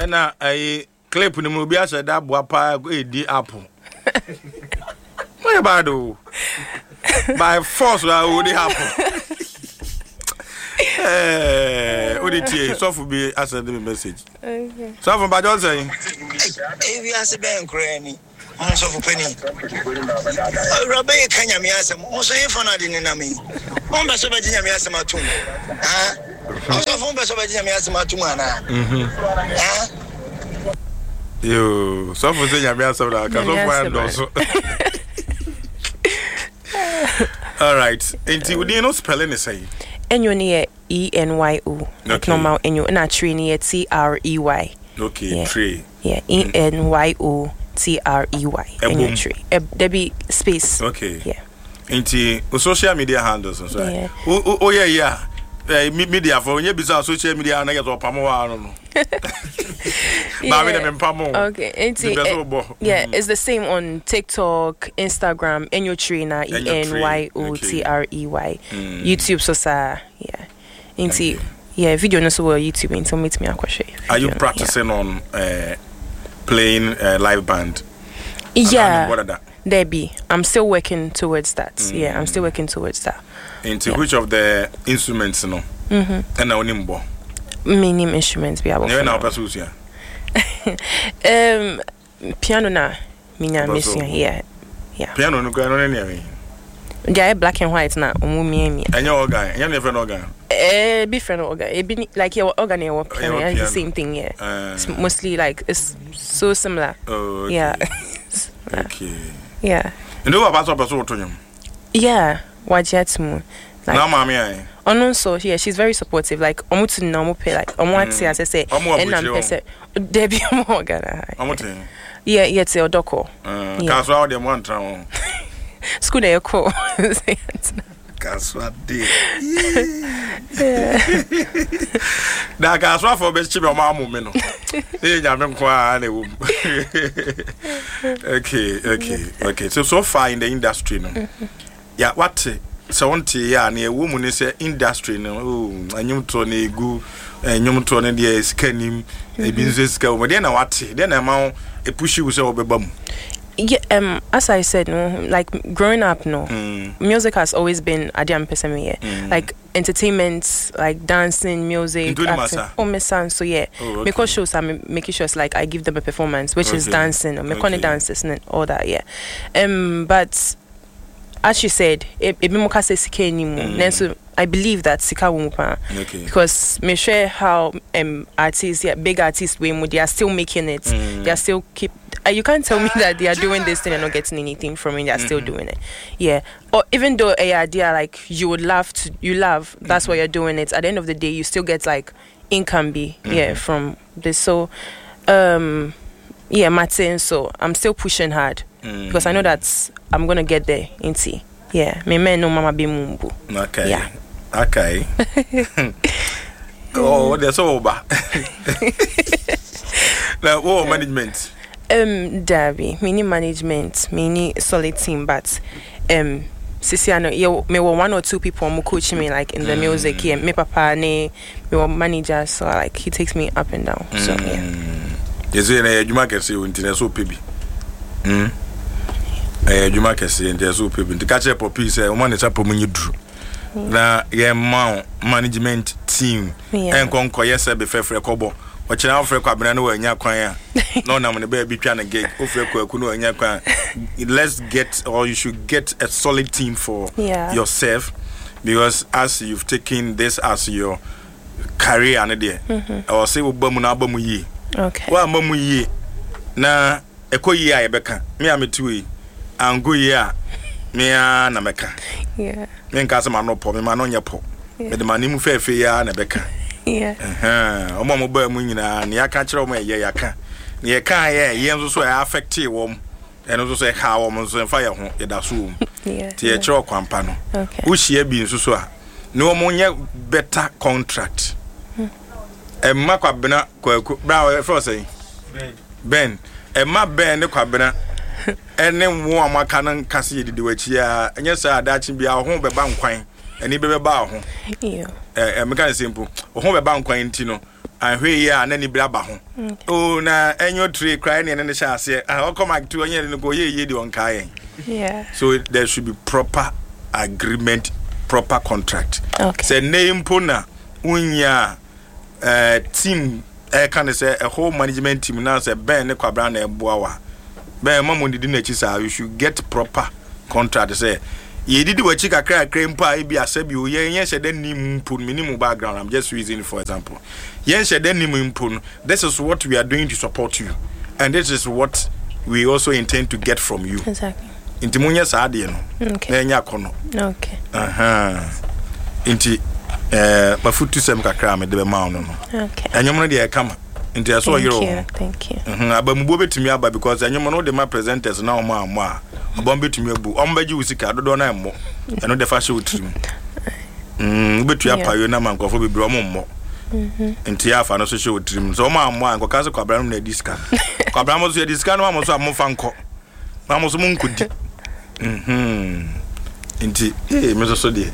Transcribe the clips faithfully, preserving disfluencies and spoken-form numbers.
na I clip ni mo bi ase da boa pa e di apple. What about do? By force I would happen. Eh, Oditi, so for be send me message. Okay. So for by just saying. Eh, we as ben cranny. On so for penny. Robe kanya me asem. On so for na di na me. On be so be nya me asem atum. Ah. On so for be so be nya me asem atum ana. Mhm. Ah. Yo, so for say nya me asem na ka so for ndo so. All right. Enti we dey no spelling say. Enyo ni E N Y O. Like normal enyo na tree ni T R E Y. Okay, yeah. Tree. Yeah, E N Y O T R E Y. Enyo tree. E there be space. Okay. Yeah. Enti social media handles so. Yeah. Oh oh yeah yeah. Eh media for onye bisa social media na get opamo wa no. Okay, enti yeah, it's the same on TikTok, Instagram, Enyo Tree na E N Y O T R E Y. YouTube so sa yeah. Enti yeah, video no so YouTube into meet me akwashe. Are you practicing yeah. on uh, playing uh, live band? Yeah. What are that? There be. I'm still working towards that. Mm. Yeah, I'm still working towards that. Into yeah. which of the instruments no? Mhm. And now nimbo. Many instruments be able. You know pursue ya. Um piano na minya mission here. Yeah. Piano no go no na me. They black and white na omu mi mi. Anya organ, anya never organ. Eh be friend organ. E be like your organ your piano, it's the same thing yeah. Uh, it's mostly like it's so similar. Oh okay. Yeah. Okay. Yeah. You know about person to him? Yeah, wajatmu. Like, now mommy I. Oh so yeah, she's very supportive. Like omu to normal pay like omu want to as I say and I'm pese Debbie omu gana. Omu te. Yeah, yeah te odoko. Uh, kaso how dem want try. School dey ko. Kaso dey. Da kaso for be chibe omu amu me no. Eh nya me kwa na wo. Okay, okay, okay. So so far in the industry no. Yeah, what so want ya na e wo mu ne say industry no oh anyum to na egu anyum to na de skanim e bi nso ska o de na wate de na ma e push you say obeba mu. Yeah, um as I said no like growing up no mm. music has always been adiam pesemi here mm. like entertainment like dancing music acting, oh my son so yeah oh, okay. Because shows I'm making sure it's like I give them a performance which okay. is dancing or okay. dances and all that yeah um but as you said, it be more kase sika anymore. So I believe that sika wumpa okay. Because me share how um artists, yeah, big artists, we they are still making it. Mm. They are still keep. Uh, you can't tell me that they are doing this thing and not getting anything from it. They are mm-hmm. still doing it. Yeah. Or even though a idea like you would love to, you love. That's mm-hmm. why you're doing it. At the end of the day, you still get like income be mm-hmm. yeah from this. So, um, yeah, Martin. So I'm still pushing hard. Mm. Because I know that I'm gonna get there, ain't he? Yeah, me man no mama be mumbu. Okay. Yeah. Okay. Oh, that's over. Now, what management? Um, Derby, mini management, mini solid team, but um, Sisiano, you me one or two people who coach me like in the mm. music. Yeah, me papa ne, me one manager, so like he takes me up and down. So mm. yeah. You say you might say you so baby. Hmm. Eh, you might say there's so people to catch up piece. Eh, one is up when you do. Na yeah, man, management team. And conquer yes, be fair for a couple. But you know, for a couple, I know when you're quiet. No, I'm going to be trying to get over a let's get, or you should get a solid team for yeah. yourself, because as you've taken this as your career, and idea, or say, Bamuna Bamuyi. Okay. Well, Bamuyi. Na, a co year, I becca. Me, I'm a two. And go ya me a na meka yeah me nka se ma no po me ma no nye po me de ma ni mu fe fe ya na beka yeah eh o mo mo ba mu nyina ne aka kire o mo ye yaka ne ye kan ye ye nso so ya affect wo m eno so so e ha wo m so fa ye ho ye da so wo yeah ti ye kire o kwampa no okay wo hie bi nso so a ne o mo nye better contract e ma kwa bena kwa bra e for say ben ben e ma ben ne kwa bena ene wo amaka nan kase yedidi wachi a enye sa adachi bia ho be ba nkwan eni be be ba ho yeah eh e meka simple ho be ba nkwan nti no and where ya and any blabba. Oh, na enyo tree crying and the shall say, I'll come back to a year and go ye on Kayen. Yeah. So there should be proper agreement, proper contract. Okay. Say name puna unya uh team I can say a whole management team now say Ben ne kwabra na eboawa. Ben mamu ndi na chisa you should get proper contract say ye didi wachi kakra krempa e bia sabi o ye yen shede nim pun minimum background. I'm just using for example. Yen shede nim pun. This is what we are doing to support you, and this is what we also intend to get from you. Exactly. Inti munya saade no. Okay. Enya kono. Okay. Aha. Inti eh mafutu sem kakra me de be ma no no. Okay. Enyom no de e kama. Inti aso yero. Thank you. Mhm. Abamubo betumi aba because enyom no de ma presenters na omo amo a. Obon betumi abu. Ombaji usika dodo na emmo. Eno de fa show trim. Mm, betu apayo na mankofo bebre omo mmo. Mhm. Inti afa no so show trim. So omo amo a nkoka se kwabra no na diska. Kwabra mo so diska no amo so amofa nko. Na mo so munkudi. Mhm. Inti eh me so so de.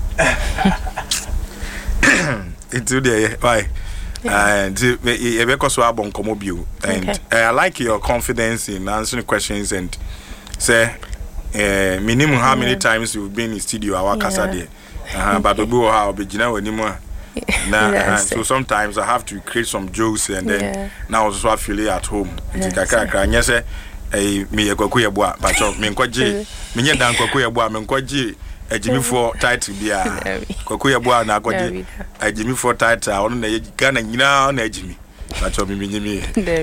Into the why and you because we are bon komo bio and okay. uh, I like your confidence in answering questions and say uh, minimum how many yeah. times you've been in studio our casa there uh, but we go how be jina anymore now uh, so sometimes I have to create some jokes and then yeah. now also I feel at home nti kakra kakra nya say eh me yakwaku yebo a but me nkwaje me nya dan kwaku yebo a me nkwaje Ajimi for title bia kwaku ya bua na akwaje ajimi for title ono na Ghana nyina na ajimi acho mi nyimi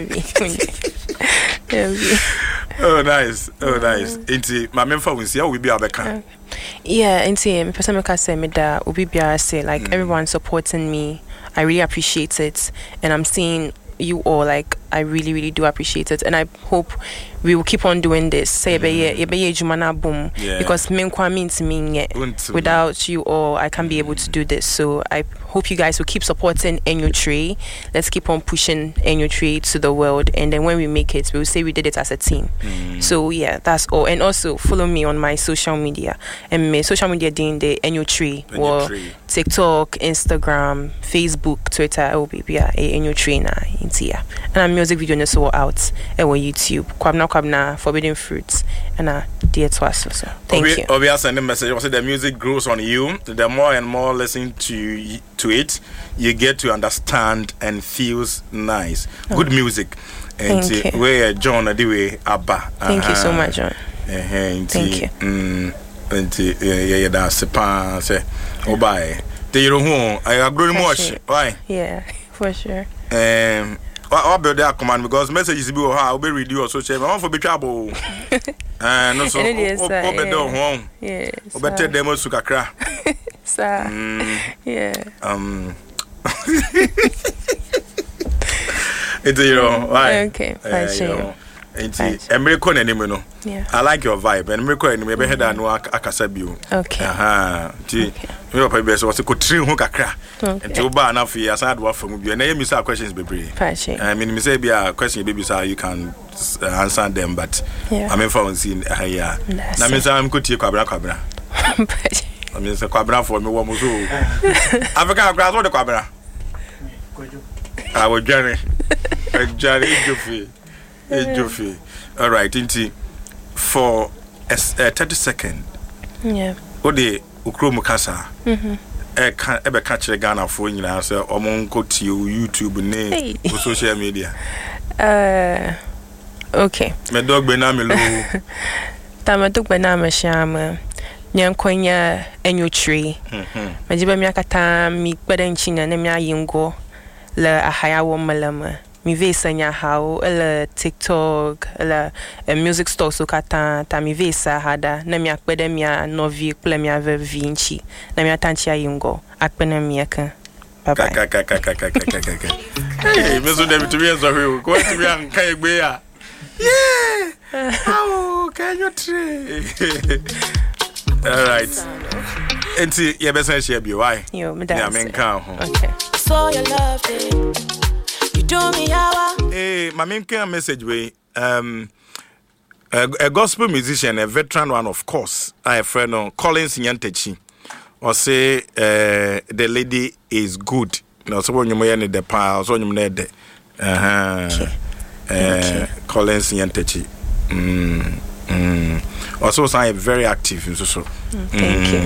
oh nice oh nice inti ma memfa wonsi ya we bia beka yeah inti me person make say me da obi bia say like mm. everyone supporting me. I really appreciate it and I'm seeing you all like I really really do appreciate it and I hope we will keep on doing this say mm. be ye jumana boom yeah. because menkwa means me without you all I can't be able to do this so I hope you guys will keep supporting Enyo Tree. Let's keep on pushing Enyo Tree to the world and then when we make it we will say we did it as a team. Mm. So yeah that's all and also follow me on my social media and my social media doing the Enyo Tree or TikTok, Instagram, Facebook, Twitter O B B Enyo Tree na intia and I'm music video no so out and on YouTube kwabna kwabna forbidden fruits and uh dear to us so thank Obi, you Obi has sent a message also the music grows on you the more and more listen to to it you get to understand and feels nice oh. Good music and thank you. Where John Adiwe Abba thank uh-huh. you so much John uh-huh. Thank you mm and yeah yeah that's pa say oh bye they don't know I agree much why yeah for sure um I build that command because messages be how be read you social media for be trouble and no so o be do ho yeah o be tell them so kakra sir yeah um it's you know why okay fine sure Enti America na name no I like your vibe and America na me be head anu akasa bio okay aha ti me papa be so ko tiri ho kakra enti o ba na fi aside wa from bio na you say questions be brave I mean me say be a question baby so you can uh, answer them but I mean for see here na me say am ko tie kwabra kwabra I mean say kwabra for me wo mo so Africa kwabra so de kwabra I will journey journey jofi Jofi. All right, inti for a uh, thirty second. Yeah. Ode ukro mukasa. Mhm. E kan e be ka kire Ghana fo nyina say omo nko tie YouTube ne social media. Uh okay. Me dog be na me lo. Ta me dog be na me shama. Nyankonya Enyo Tree. Mhm. Me jiba mi akata mi kpeda nchina na mi ayingo le ahaya wo malama. Mi ve sanya how ele TikTok ele music store so kata ta mi ve sa hada na mi akpede mi novi kple mi ave vinci na mi atanchi ayingo akpena mi aka bye bye ka ka ka ka ka ka ka eh me so dem to be so we ko to be an kai egbe ya yeah how can you tree all right enti ye be san share bi why yo me da ya men kan ho okay so you love it do me yawa eh my main message way um a, a gospel musician a veteran one of course I friend on Collins Nyantechi or say uh, the lady is good No, so when you may the pile, so you may the uh uh Collins Yantechi. Mm. Mm. Also, I'm very active in so. Thank you.